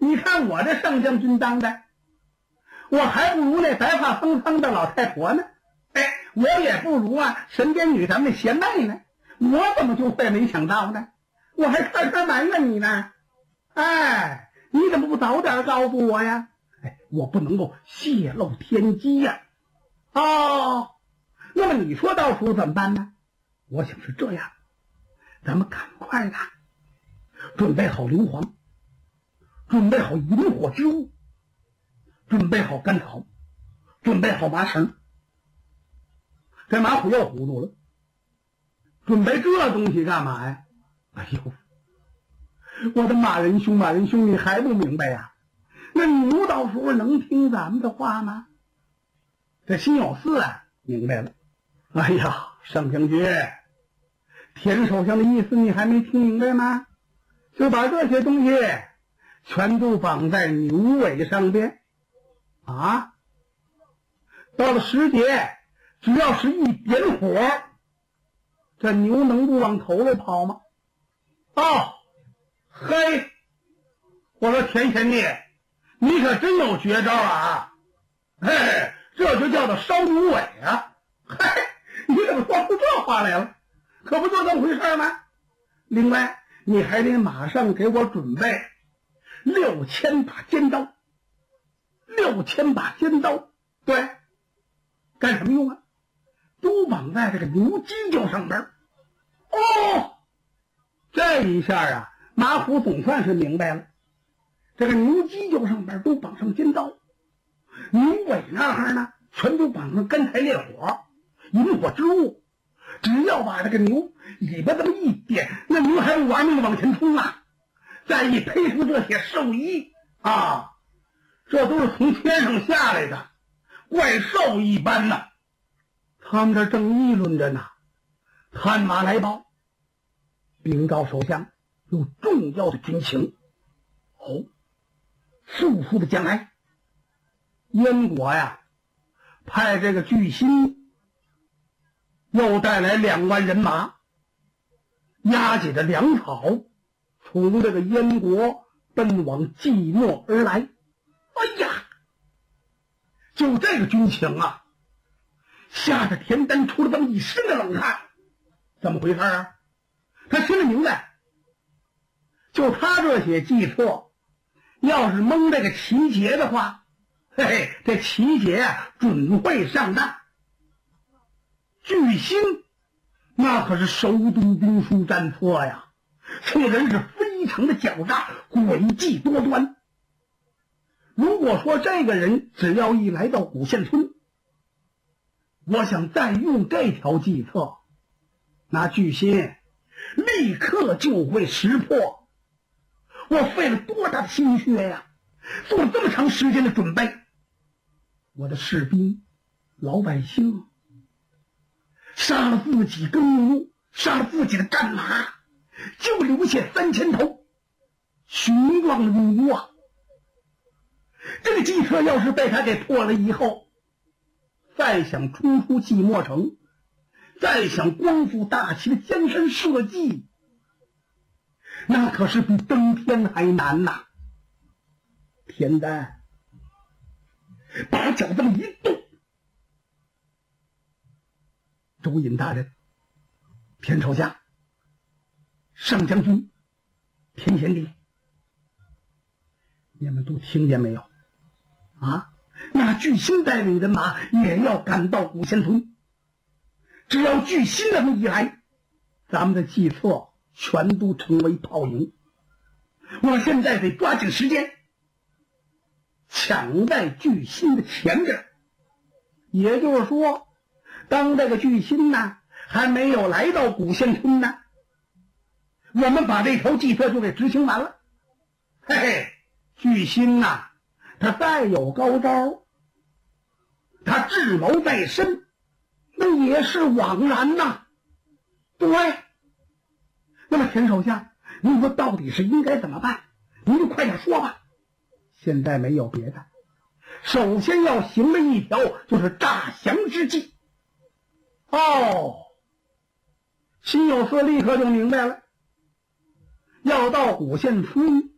你看我这上将军当的，我还不如那白发苍苍的老太婆呢。哎，我也不如神仙女咱们的贤妹呢。我怎么就会没想到呢？我还开始埋怨你呢。哎，你怎么不早点告诉我呀？哎，我不能够泄露天机呀。哦，那么你说到时候怎么办呢？我想是这样，咱们赶快的准备好硫磺，准备好引火之物，准备好干草，准备好麻绳。这马虎又糊涂了，准备这东西干嘛呀？哎呦，我的马仁兄，马仁兄，你还不明白呀？那牛到时候能听咱们的话吗？这辛有四明白了。哎呀，上将军，田首相的意思你还没听明白吗？就把这些东西全都绑在牛尾上边啊！到了时节，只要是一点火，这牛能不往头来跑吗？哦，嘿，我说田贤弟，你可真有绝招啊！嘿，这就叫做烧牛尾啊！嘿，你怎么说出这话来了？可不就这么回事吗？另外，你还得马上给我准备6000把尖刀，6000把尖刀，对，干什么用啊？都绑在这个牛犄角上边。哦，这一下马虎总算是明白了。这个牛犄角上边都绑上尖刀，牛尾那儿呢，全都绑上干柴烈火、引火之物。只要把这个牛尾巴这么一点，那牛还不玩命的往前冲啊！再一配出这些兽医啊，这都是从天上下来的怪兽一般呐。他们这正议论着呢，探马来报，禀告首相，有重要的军情。哦，速速的将来。燕国派这个巨辛又带来2万人马，押解着粮草，从这个燕国奔往即墨而来。哎呀，就这个军情吓得田丹出了这么一身的冷汗。怎么回事啊？他心里明白，就他这些计策，要是蒙这个齐节的话，嘿嘿，这齐节准会上当。巨辛那可是熟读兵书战策呀，此人是非常的狡诈，诡计多端。如果说这个人只要一来到古县村，我想再用这条计策，那巨辛立刻就会识破。我费了多大的心血呀，做了这么长时间的准备，我的士兵、老百姓杀了自己耕牛，杀了自己的战马，就留下3000头雄壮的牛啊！这个计策要是被他给破了以后，再想冲出即墨城，再想光复大齐的江山社稷，那可是比登天还难呐！田丹把脚这么一动，周尹大人、田手下、上将军、田贤弟，你们都听见没有啊？那巨辛带领人马也要赶到古县村，只要巨辛他们一来，咱们的计策全都成为泡影。我现在得抓紧时间，抢在巨辛的前边。也就是说，当这个巨辛还没有来到古县村呢，我们把这条计策就给执行完了。嘿嘿，巨辛他再有高招，他智谋在身，那也是枉然呐。对，那么田手下，您说到底是应该怎么办？您就快点说吧。现在没有别的，首先要行的一条就是诈降之计。哦，辛有司立刻就明白了，要到古县村